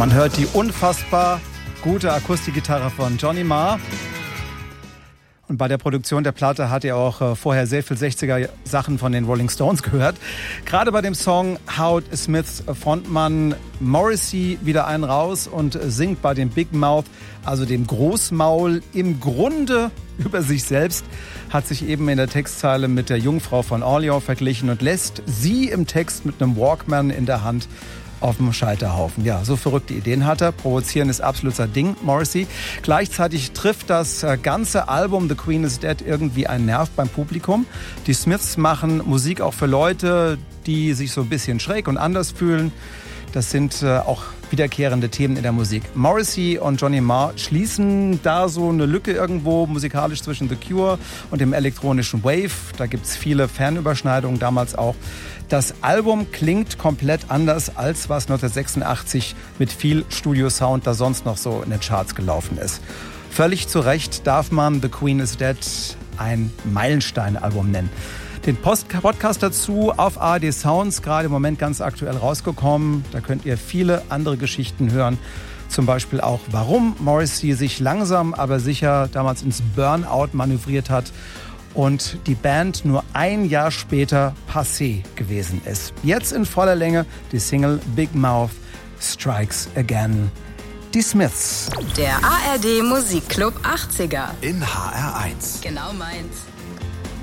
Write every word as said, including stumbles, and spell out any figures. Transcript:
Man hört die unfassbar gute Akustikgitarre von Johnny Marr. Und bei der Produktion der Platte hat er auch äh, vorher sehr viel sechziger-Sachen von den Rolling Stones gehört. Gerade bei dem Song haut Smiths Frontmann Morrissey wieder einen raus und singt bei dem Big Mouth, also dem Großmaul, im Grunde über sich selbst, hat sich eben in der Textzeile mit der Jungfrau von Orleans verglichen und lässt sie im Text mit einem Walkman in der Hand auf dem Scheiterhaufen. Ja, so verrückte Ideen hat er. Provozieren ist absolut sein Ding, Morrissey. Gleichzeitig trifft das ganze Album The Queen is Dead irgendwie einen Nerv beim Publikum. Die Smiths machen Musik auch für Leute, die sich so ein bisschen schräg und anders fühlen. Das sind äh, auch wiederkehrende Themen in der Musik. Morrissey und Johnny Marr schließen da so eine Lücke irgendwo musikalisch zwischen The Cure und dem elektronischen Wave. Da gibt es viele Fernüberschneidungen damals auch. Das Album klingt komplett anders, als was neunzehnhundertsechsundachtzig mit viel Studio-Sound da sonst noch so in den Charts gelaufen ist. Völlig zu Recht darf man The Queen is Dead ein Meilenstein-Album nennen. Den Post- Podcast dazu auf A R D Sounds, gerade im Moment ganz aktuell rausgekommen. Da könnt ihr viele andere Geschichten hören. Zum Beispiel auch, warum Morrissey sich langsam, aber sicher damals ins Burnout manövriert hat und die Band nur ein Jahr später passé gewesen ist. Jetzt in voller Länge die Single Big Mouth Strikes Again. Die Smiths. Der A R D Musikclub achtziger. In H R eins. Genau meins.